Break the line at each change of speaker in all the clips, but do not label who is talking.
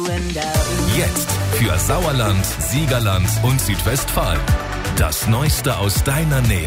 Jetzt für Sauerland, Siegerland und Südwestfalen. Das Neueste aus deiner Nähe.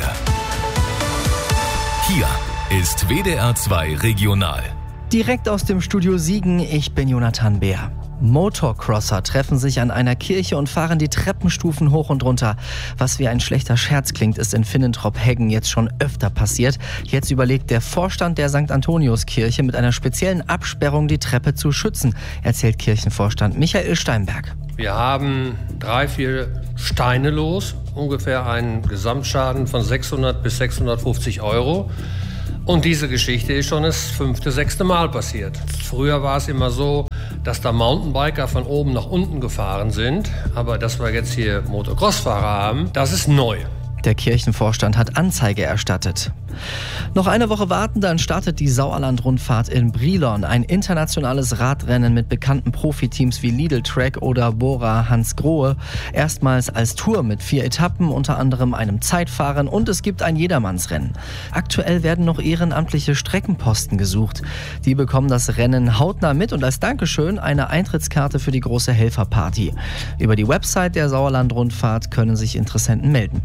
Hier ist WDR 2 Regional.
Direkt aus dem Studio Siegen, ich bin Jonathan Beer. Motocrosser treffen sich an einer Kirche und fahren die Treppenstufen hoch und runter. Was wie ein schlechter Scherz klingt, ist in Finnentrop-Heggen jetzt schon öfter passiert. Jetzt überlegt der Vorstand der St. Antoniuskirche mit einer speziellen Absperrung die Treppe zu schützen, erzählt Kirchenvorstand Michael Steinberg.
Wir haben 3-4 Steine los, ungefähr einen Gesamtschaden von 600 bis 650 Euro. Und diese Geschichte ist schon das 5., 6. Mal passiert. Früher war es immer so, dass da Mountainbiker von oben nach unten gefahren sind. Aber dass wir jetzt hier Motocross-Fahrer haben, das ist neu.
Der Kirchenvorstand hat Anzeige erstattet. Noch eine Woche warten, dann startet die Sauerland-Rundfahrt in Brilon. Ein internationales Radrennen mit bekannten Profiteams wie Lidl Trek oder Bora Hansgrohe. Erstmals als Tour mit 4 Etappen, unter anderem einem Zeitfahren, und es gibt ein Jedermannsrennen. Aktuell werden noch ehrenamtliche Streckenposten gesucht. Die bekommen das Rennen hautnah mit und als Dankeschön eine Eintrittskarte für die große Helferparty. Über die Website der Sauerland-Rundfahrt können sich Interessenten melden.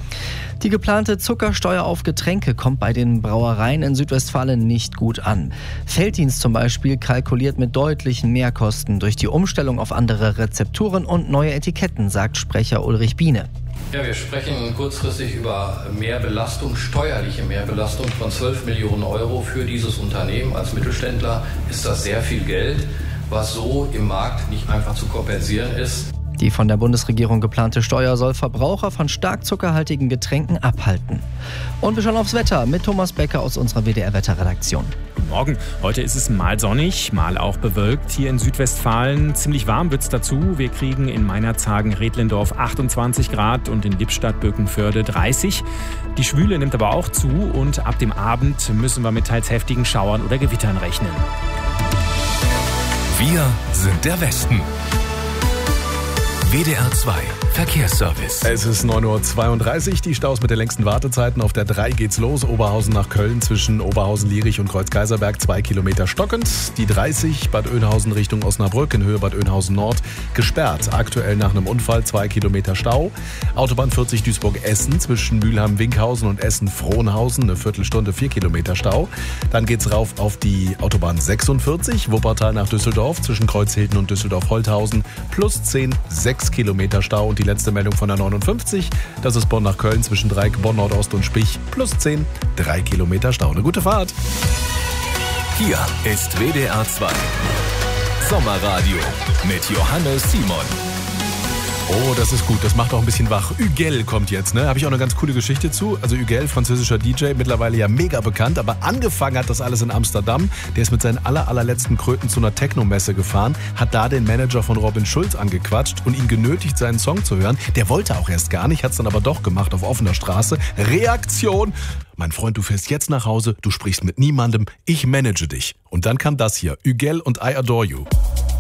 Die geplante Zuckersteuer auf Getränke kommt bei den Brauereien in Südwestfalen nicht gut an. Felddienst zum Beispiel kalkuliert mit deutlichen Mehrkosten durch die Umstellung auf andere Rezepturen und neue Etiketten, sagt Sprecher Ulrich Biene.
Ja, wir sprechen kurzfristig über Mehrbelastung, steuerliche Mehrbelastung von 12 Millionen Euro für dieses Unternehmen. Als Mittelständler ist das sehr viel Geld, was so im Markt nicht einfach zu kompensieren ist.
Die von der Bundesregierung geplante Steuer soll Verbraucher von stark zuckerhaltigen Getränken abhalten. Und wir schauen aufs Wetter mit Thomas Becker aus unserer WDR-Wetterredaktion.
Guten Morgen. Heute ist es mal sonnig, mal auch bewölkt. Hier in Südwestfalen ziemlich warm wird's dazu. Wir kriegen in Meinerzhagen-Redlendorf 28 Grad und in Lippstadt-Bökenförde 30. Die Schwüle nimmt aber auch zu und ab dem Abend müssen wir mit teils heftigen Schauern oder Gewittern rechnen.
Wir sind der Westen. WDR 2 Verkehrsservice.
Es ist 9.32 Uhr. Die Staus mit den längsten Wartezeiten. Auf der 3 geht's los. Oberhausen nach Köln zwischen Oberhausen-Lierich und Kreuzkaiserberg 2 Kilometer stockend. Die 30 Bad Oeynhausen Richtung Osnabrück in Höhe Bad Oeynhausen Nord gesperrt. Aktuell nach einem Unfall 2 Kilometer Stau. Autobahn 40 Duisburg-Essen zwischen Mülheim-Winkhausen und Essen-Frohnhausen eine Viertelstunde 4 Kilometer Stau. Dann geht's rauf auf die Autobahn 46 Wuppertal nach Düsseldorf zwischen Kreuzhilden und Düsseldorf-Holthausen plus 10 6 Kilometer Stau. Und die letzte Meldung von der 59, das ist Bonn nach Köln zwischen Dreieck, Bonn Nordost und Spich plus 10 3 Kilometer Stau. Eine gute Fahrt.
Hier ist WDR 2 Sommerradio mit Johannes Simon.
Oh, das ist gut. Das macht auch ein bisschen wach. Hügel kommt jetzt, ne? Habe ich auch eine ganz coole Geschichte zu. Also Hügel, französischer DJ, mittlerweile ja mega bekannt, aber angefangen hat das alles in Amsterdam. Der ist mit seinen allerletzten Kröten zu einer Techno-Messe gefahren, hat da den Manager von Robin Schulz angequatscht und ihn genötigt, seinen Song zu hören. Der wollte auch erst gar nicht, hat es dann aber doch gemacht auf offener Straße. Reaktion: Mein Freund, du fährst jetzt nach Hause, du sprichst mit niemandem, ich manage dich. Und dann kam das hier, Hügel und I Adore You.